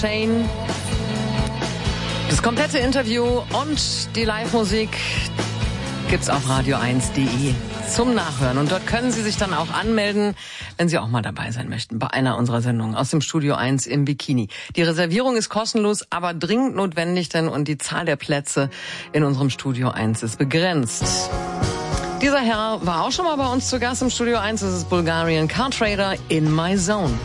Shane. Das komplette Interview und die Live-Musik gibt's auf radio1.de zum Nachhören. Und dort können Sie sich dann auch anmelden, wenn Sie auch mal dabei sein möchten bei einer unserer Sendungen aus dem Studio 1 im Bikini. Die Reservierung ist kostenlos, aber dringend notwendig, denn und die Zahl der Plätze in unserem Studio 1 ist begrenzt. Dieser Herr war auch schon mal bei uns zu Gast im Studio 1. Das ist Bulgarian Car Trader in My Zone.